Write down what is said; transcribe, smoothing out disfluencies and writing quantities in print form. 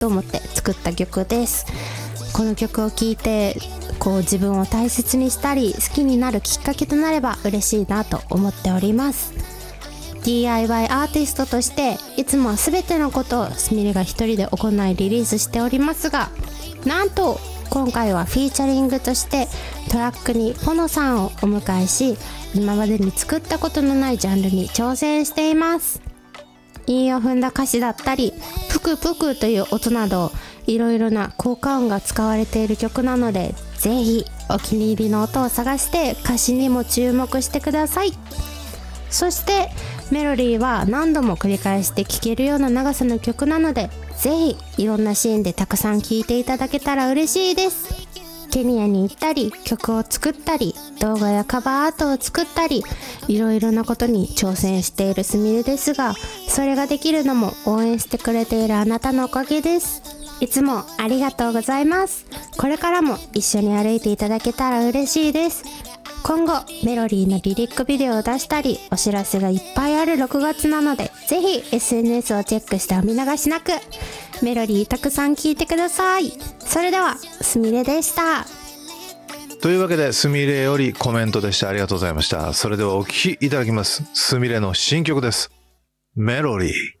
と思って作った曲です。この曲を聴いて自分を大切にしたり好きになるきっかけとなれば嬉しいなと思っております。 DIY アーティストとしていつもは全てのことをすみれが一人で行いリリースしておりますが、なんと今回はフィーチャリングとしてトラックにポノさんをお迎えし、今までに作ったことのないジャンルに挑戦しています。韻を踏んだ歌詞だったりプクプクという音などいろいろな効果音が使われている曲なので、ぜひお気に入りの音を探して歌詞にも注目してください。そしてメロディーは何度も繰り返して聴けるような長さの曲なので、ぜひいろんなシーンでたくさん聴いていただけたら嬉しいです。ケニアに行ったり曲を作ったり動画やカバーアートを作ったりいろいろなことに挑戦しているすみれですが、それができるのも応援してくれているあなたのおかげです。いつもありがとうございます。これからも一緒に歩いていただけたら嬉しいです。今後メロディーのリリックビデオを出したりお知らせがいっぱいある6月なので、ぜひ SNS をチェックしてお見逃しなく。メロディーたくさん聴いてください。それではすみれでした。 というわけで、すみれよりコメントでした。ありがとうございました。それではお聴きいただきます。すみれの新曲です。メロディー。